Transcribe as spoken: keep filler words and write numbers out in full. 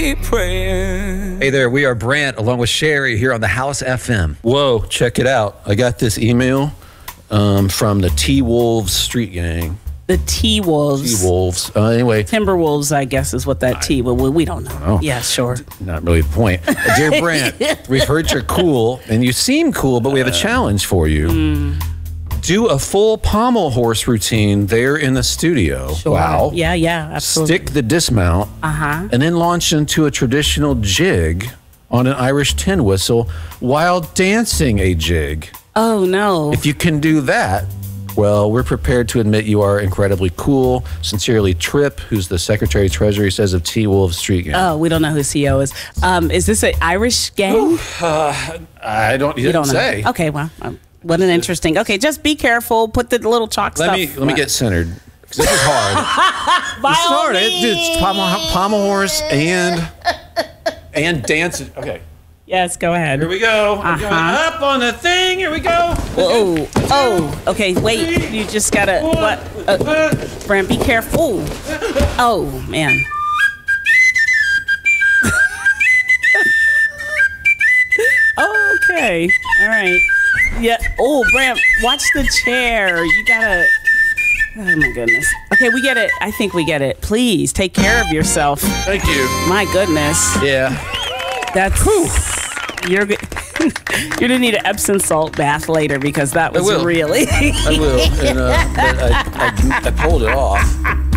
keep praying. Hey there, we are Brant along with Sherry here on the House F M. Whoa, check it out. I got this email um, from the T-Wolves Street Gang. The T-Wolves. T-Wolves. Uh, anyway. Timberwolves, I guess, is what that T, well, we don't know. Oh. Yeah, sure. Not really the point. Uh, Dear Brant, we've heard you're cool, and you seem cool, but we have a challenge for you. Mm. Do a full pommel horse routine there in the studio. Sure. Wow. Yeah, yeah, absolutely. Stick the dismount, Uh-huh. and then launch into a traditional jig on an Irish tin whistle while dancing a jig. Oh, no. If you can do that, well, we're prepared to admit you are incredibly cool. Sincerely, Trip, who's the Secretary Treasury, says of T-Wolves Street Gang. Oh, we don't know who C E O is. Um, is this an Irish gang? Uh, I don't, you, You don't didn't know. say. Okay, well, um, what an interesting. Okay, just be careful. Put the little chalk Let stuff. me let me get centered, because this is hard. By You all started, means. dude, it's pommel, pommel horse and and dance. Okay, Yes, go ahead. here we go. I'm going Uh-huh. up on the thing. Here we go. Oh, oh, okay, wait. You just gotta, what? Uh, Brant, be careful. Oh, man. Okay, all right. Yeah, oh, Brant, watch the chair. You gotta, oh my goodness. Okay, we get it. I think we get it. Please, take care of yourself. Thank you. My goodness. Yeah. That's, you're, go- you're gonna need an Epsom salt bath later because that was will. really. I will. And, uh, but I, I, I pulled it off.